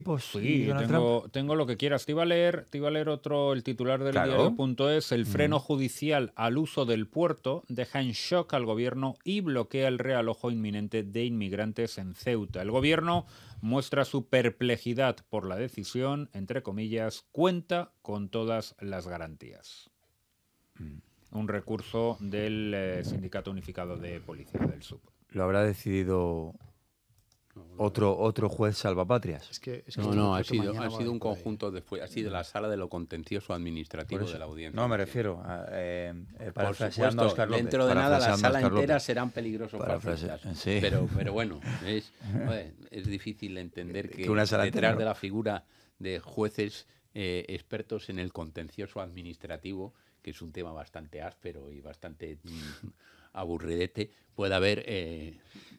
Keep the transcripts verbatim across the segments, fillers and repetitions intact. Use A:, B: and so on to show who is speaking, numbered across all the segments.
A: Pues,
B: Sí, tengo, tengo lo que quieras. Te iba a leer, te iba a leer otro, el titular del
A: Claro.
B: diario punto es. El freno
A: Mm.
B: judicial al uso del puerto deja en shock al gobierno y bloquea el realojo inminente de inmigrantes en Ceuta. El gobierno muestra su perplejidad por la decisión, entre comillas, cuenta con todas las garantías. Mm. Un recurso del eh, Sindicato Unificado de Policía del S U P.
A: Lo habrá decidido otro otro juez salvapatrias.
C: Es que, es que
D: no, no, ha sido, ha sido un conjunto de ha sido la sala de lo contencioso administrativo de la audiencia.
A: No, me refiero a eh, eh,
D: Por supuesto,
A: Oscar López,
D: dentro de nada la sala
A: Oscar
D: entera
A: López.
D: serán peligrosos fascistas.
A: Sí.
D: Pero, pero bueno, es, joder, es difícil entender que,
A: que una sala
D: detrás
A: entera, ¿no?
D: de la figura de jueces eh, expertos en el contencioso administrativo, que es un tema bastante áspero y bastante mm, aburridete, puede haber eh,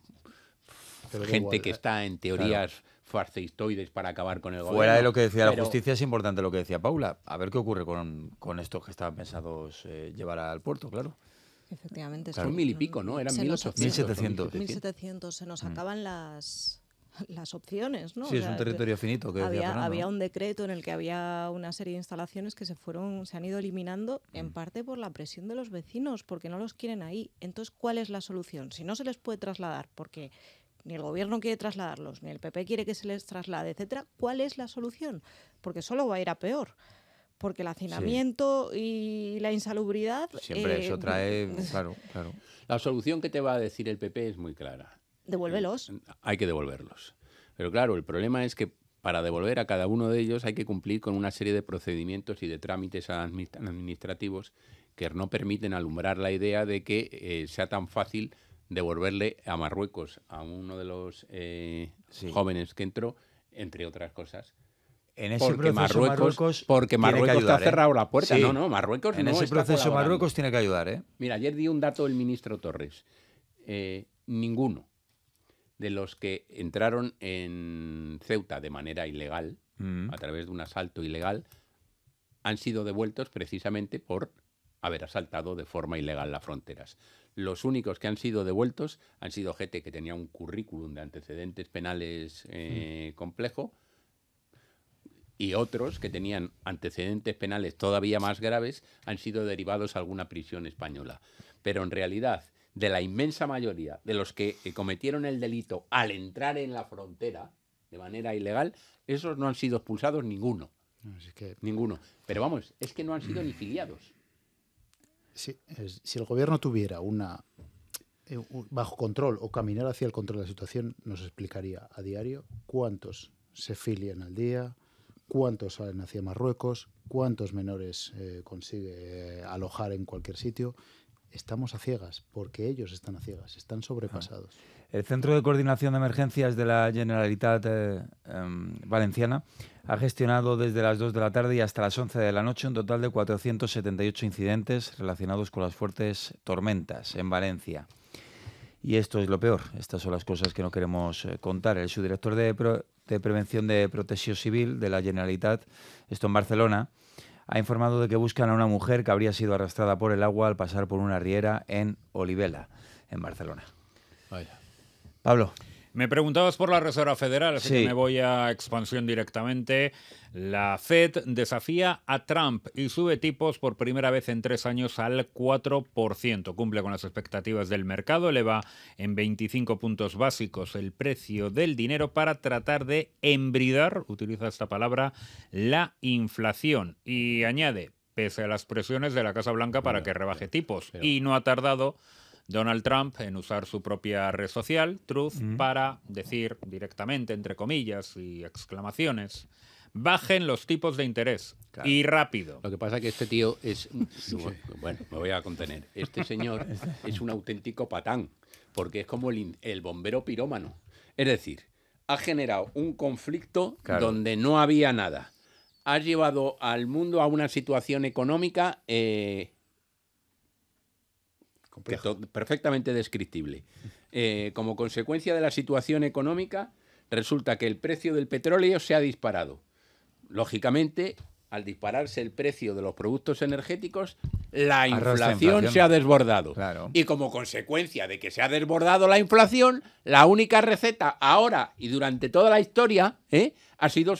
D: gente igual, que está en teorías claro. farceistoides para acabar con el
A: Fuera
D: gobierno.
A: Fuera de lo que decía
D: pero...
A: la justicia, es importante lo que decía Paula. A ver qué ocurre con, con estos que estaban pensados eh, llevar al puerto, claro.
E: Efectivamente.
D: Claro, son mil y pico, ¿no? Eran mil ochocientos.
A: mil setecientos.
E: mil setecientos. Se nos acaban mm. las... las opciones, ¿no?
A: Sí,
E: o
A: es
E: sea,
A: un territorio finito. Que
E: había,
A: Fernando,
E: había
A: ¿no?
E: un decreto en el que había una serie de instalaciones que se fueron, se han ido eliminando mm. en parte por la presión de los vecinos, porque no los quieren ahí. Entonces, ¿cuál es la solución? Si no se les puede trasladar, porque ni el gobierno quiere trasladarlos, ni el P P quiere que se les traslade, etcétera, ¿cuál es la solución? Porque solo va a ir a peor. Porque el hacinamiento sí. y la insalubridad...
A: Siempre
E: eh,
A: eso trae... claro, claro.
D: La solución que te va a decir el P P es muy clara.
E: Devuélvelos.
D: Hay que devolverlos. Pero claro, el problema es que para devolver a cada uno de ellos hay que cumplir con una serie de procedimientos y de trámites administrativos que no permiten alumbrar la idea de que eh, sea tan fácil devolverle a Marruecos a uno de los eh, sí. jóvenes que entró, entre otras cosas.
A: En ese
D: porque
A: proceso
D: Marruecos,
A: Marruecos
D: porque Marruecos
A: tiene que ayudar,
D: te ha cerrado
A: ¿eh?
D: la puerta.
A: Sí.
D: No, no, Marruecos
A: en
D: no
A: ese
D: está
A: proceso Marruecos tiene que ayudar, ¿eh?
D: Mira, ayer di un dato el ministro Torres. Eh, ninguno de los que entraron en Ceuta de manera ilegal, mm. a través de un asalto ilegal, han sido devueltos precisamente por haber asaltado de forma ilegal las fronteras. Los únicos que han sido devueltos han sido gente que tenía un currículum de antecedentes penales eh, mm. complejo, y otros que tenían antecedentes penales todavía más graves han sido derivados a alguna prisión española. Pero en realidad, de la inmensa mayoría de los que cometieron el delito al entrar en la frontera de manera ilegal, esos no han sido expulsados ninguno.
C: No, es que...
D: Ninguno. Pero vamos, es que no han sido ni filiados.
C: Si, es, si el gobierno tuviera una eh, un, bajo control o caminar hacia el control de la situación, nos explicaría a diario cuántos se filian al día, cuántos salen hacia Marruecos, cuántos menores eh, consigue eh, alojar en cualquier sitio. Estamos a ciegas, porque ellos están a ciegas, están sobrepasados.
A: El Centro de Coordinación de Emergencias de la Generalitat eh, eh, Valenciana ha gestionado desde las dos de la tarde y hasta las once de la noche un total de cuatrocientos setenta y ocho incidentes relacionados con las fuertes tormentas en Valencia. Y esto es lo peor, estas son las cosas que no queremos eh, contar. El subdirector de, Pro, de Prevención de Protecció Civil de la Generalitat, esto en Barcelona, ha informado de que buscan a una mujer que habría sido arrastrada por el agua al pasar por una riera en Olivela, en Barcelona.
D: Vaya.
A: Pablo.
B: Me preguntabas por la Reserva Federal, así
A: sí.
B: que me voy a expansión directamente. La Fed desafía a Trump y sube tipos por primera vez en tres años al cuatro por ciento. Cumple con las expectativas del mercado, eleva en veinticinco puntos básicos el precio del dinero para tratar de embridar, utiliza esta palabra, la inflación. Y añade, pese a las presiones de la Casa Blanca para que rebaje tipos. Y no ha tardado Donald Trump en usar su propia red social, Truth, mm. para decir directamente, entre comillas y exclamaciones, bajen los tipos de interés. Claro. Y rápido.
D: Lo que pasa es que este tío es... Bueno, me voy a contener. Este señor es un auténtico patán, porque es como el, el bombero pirómano. Es decir, ha generado un conflicto claro. donde no había nada. Ha llevado al mundo a una situación económica... Eh, Que perfectamente descriptible. Eh, como consecuencia de la situación económica, resulta que el precio del petróleo se ha disparado. Lógicamente, al dispararse el precio de los productos energéticos, la inflación, inflación. se ha desbordado.
A: Claro.
D: Y como consecuencia de que se ha desbordado la inflación, la única receta ahora y durante toda la historia ¿eh? ha sido